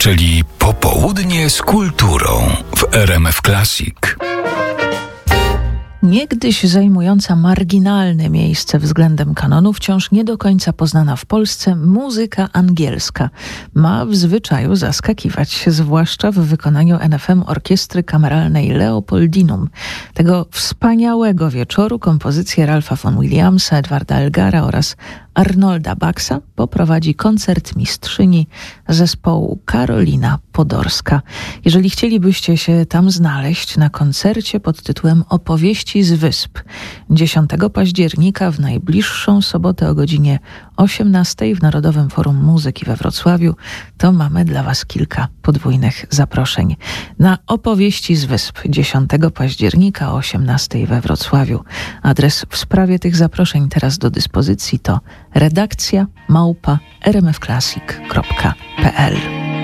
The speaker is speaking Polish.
czyli popołudnie z kulturą w RMF Classic. Niegdyś zajmująca marginalne miejsce względem kanonu, wciąż nie do końca poznana w Polsce, muzyka angielska ma w zwyczaju zaskakiwać, zwłaszcza w wykonaniu NFM Orkiestry Kameralnej Leopoldinum. Tego wspaniałego wieczoru kompozycje Ralpha von Williamsa, Edwarda Elgara oraz Arnolda Baxa poprowadzi koncertmistrzyni zespołu Karolina Podorska. Jeżeli chcielibyście się tam znaleźć na koncercie pod tytułem Opowieści z Wysp 10 października w najbliższą sobotę o godzinie 18 w Narodowym Forum Muzyki we Wrocławiu, to mamy dla Was kilka podwójnych zaproszeń. Na Opowieści z Wysp 10 października o 18 we Wrocławiu. Adres w sprawie tych zaproszeń teraz do dyspozycji to redakcja@rmfclassic.pl.